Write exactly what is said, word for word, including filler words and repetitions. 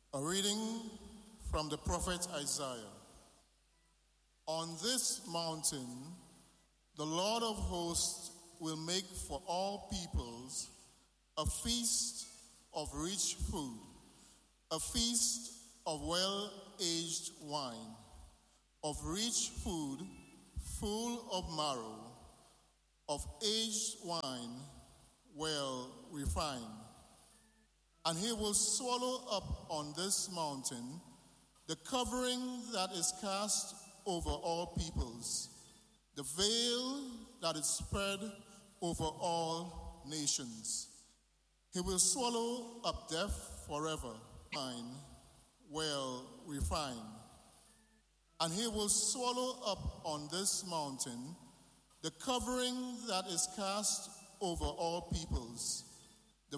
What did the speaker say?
A reading from the prophet Isaiah. On this mountain, the Lord of hosts will make for all peoples a feast of rich food, a feast of well-aged wine, of rich food full of marrow, of aged wine well refined. And he will swallow up on this mountain the covering that is cast over all peoples, the veil that is spread over all nations. He will swallow up death forever, wine well refined. And he will swallow up on this mountain the covering that is cast over all peoples,